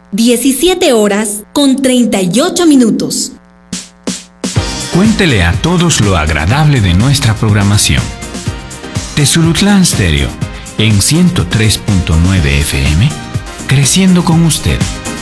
17 horas con 38 minutos. Cuéntele a todos lo agradable de nuestra programación. Tezulutlán Stereo, en 103.9 FM, creciendo con usted.